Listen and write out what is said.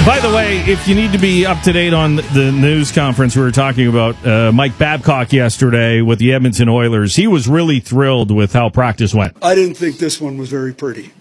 By the way, if you need to be up to date on the news conference we were talking about, Mike Babcock yesterday with the Edmonton Oilers, he was really thrilled with how practice went. I didn't think this one was very pretty.